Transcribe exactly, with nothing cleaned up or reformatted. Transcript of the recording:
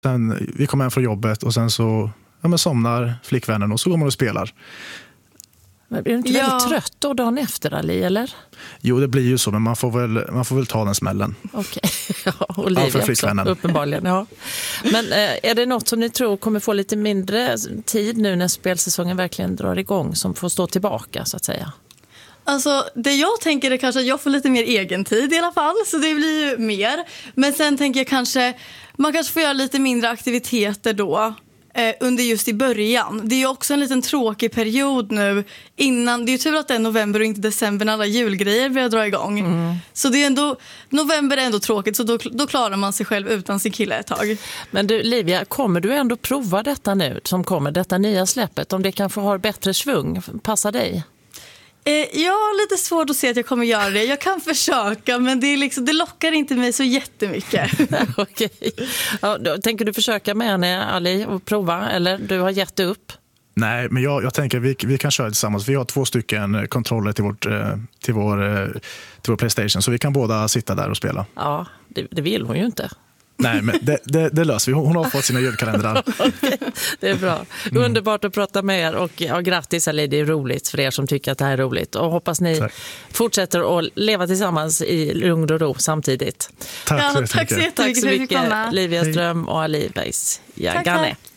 Sen, vi kommer hem från jobbet och sen så ja, men somnar flickvännen och så går man och spelar. Men blir du inte Ja. väldigt trött då dagen efter, Ali, eller? Jo, det blir ju så, men man får väl, man får väl ta den smällen. Okej, ja, Olivia Ja, för också, flickvännen. uppenbarligen. Ja. Men eh, är det något som ni tror kommer få lite mindre tid nu när spelsäsongen verkligen drar igång, som får stå tillbaka så att säga? Alltså, det jag tänker är kanske att jag får lite mer egen tid i alla fall, så det blir ju mer. Men sen tänker jag kanske, man kanske får göra lite mindre aktiviteter då. Eh, under just i början. Det är ju också en liten tråkig period nu innan. Det är ju tur att det är november och inte december när alla julgrejer börjar dra igång. Mm. Så det är ändå, november är ändå tråkigt, så då, då klarar man sig själv utan sin kille ett tag. Men du, Livia, kommer du ändå prova detta nu som kommer, detta nya släppet? Om det kanske har bättre svung, passar dig? Eh, jag har lite svårt att se att jag kommer göra det. Jag kan försöka, men det, är liksom, det lockar inte mig så jättemycket. Okej. Ja, då, tänker du försöka med henne, Ali, och prova? Eller du har gett upp? Nej, men jag, jag tänker vi, vi kan köra tillsammans. Vi har två stycken kontroller till, vårt, till, vår, till vår PlayStation, så vi kan båda sitta där och spela. Ja, det, det vill hon ju inte. Nej, men det, det, det löser vi. Hon har fått sina julkalendrar. Okej, det är bra. Mm. Underbart att prata med er. Och ja, grattis, Ali, det är roligt för er som tycker att det här är roligt. Och hoppas ni Tack. fortsätter att leva tillsammans i lugn och ro samtidigt. Tack, Ja, så tack så jättemycket. jättemycket. Tack så för att jag fick mycket, komma. Livia Ström och Ali Weiss. Ja, Tack, Gane. tack.